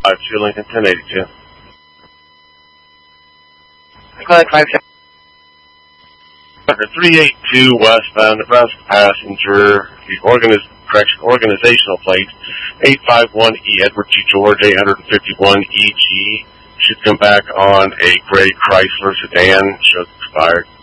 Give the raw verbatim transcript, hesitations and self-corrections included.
two Lincoln ten eighty-two. Code five seven. three eighty-two westbound Nebraska passenger, the organiz, correction, organizational plate, eight five one E Edward G. George, eight fifty-one E G. Should come back on a gray Chrysler sedan, shows expired.